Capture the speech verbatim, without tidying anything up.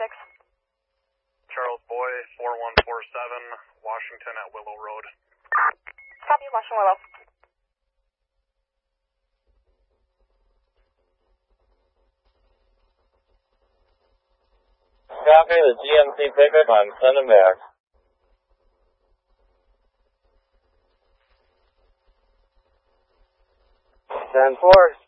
six. Charles Boy, four one four seven, Washington at Willow Road. Copy, Washington Willow. Copy the G M C pickup, I'm sending back. ten four.